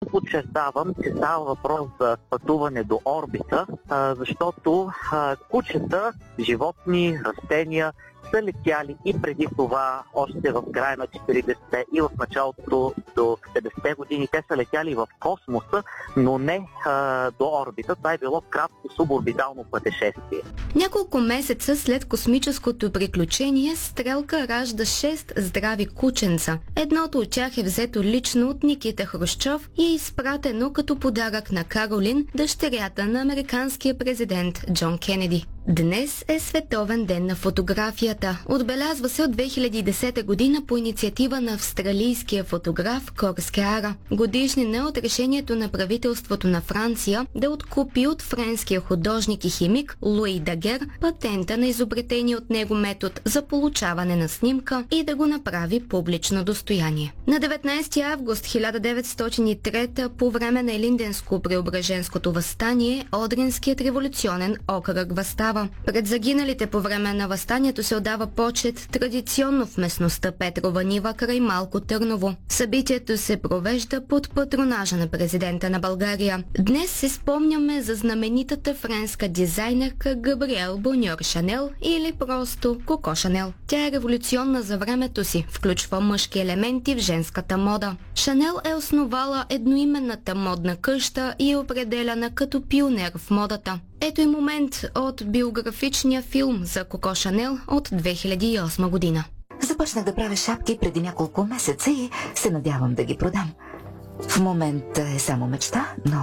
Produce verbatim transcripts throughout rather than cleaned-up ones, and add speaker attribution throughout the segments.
Speaker 1: подчертавам, че става въпрос за пътуване до орбита, защото кучета, животни, растения са летяли и преди това, още в края на четиридесетте и в началото до петдесетте години, те са летяли в космоса, но не а, до орбита. Това е било кратко суборбитално пътешествие.
Speaker 2: Няколко месеца след космическото приключение, стрелка ражда шест здрави кученца. Едното от тях е взето лично от Никита Хрушчов и е изпратено като подарък на Каролин, дъщерята на американския президент Джон Кенеди. Днес е Световен ден на фотографията. Отбелязва се от две хиляди и десета година по инициатива на австралийския фотограф Корс Кеара. Годишнина от решението на правителството на Франция да откупи от френския художник и химик Луи Дагер патента на изобретение от него метод за получаване на снимка и да го направи публично достояние. На деветнайсети август хиляда деветстотин и трета, по време на Илинденско-Преображенското въстание, Одринският революционен окръг въстава. Пред загиналите по време на въстанието се отдава почет традиционно в местността Петрова нива край Малко Търново. Събитието се провежда под патронажа на президента на България. Днес се спомняме за знаменитата френска дизайнерка Габриел Боньор Шанел или просто Коко Шанел. Тя е революционна за времето си, включва мъжки елементи в женската мода. Шанел е основала едноименната модна къща и е определяна като пионер в модата. Ето и момент от биографичния филм за Коко Шанел от две хиляди и осма година.
Speaker 3: Започнах да правя шапки преди няколко месеца и се надявам да ги продам. В момента е само мечта, но...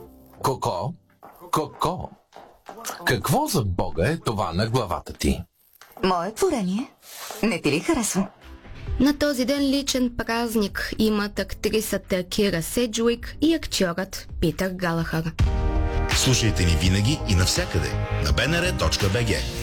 Speaker 4: Коко? Коко? Какво за Бога е това на главата ти?
Speaker 3: Мое творение. Не ти ли харесва?
Speaker 2: На този ден личен празник имат актрисата Кира Седжуик и актьорът Питър Галахър.
Speaker 5: Слушайте ни винаги и навсякъде на би ен ар точка би джи.